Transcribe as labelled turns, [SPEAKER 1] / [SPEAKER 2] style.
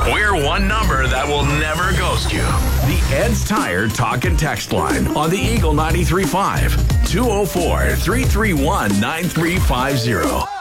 [SPEAKER 1] We're one number that will never ghost you. The Ed's Tire Talk and Text line on the Eagle 93.5. 204-331-9350.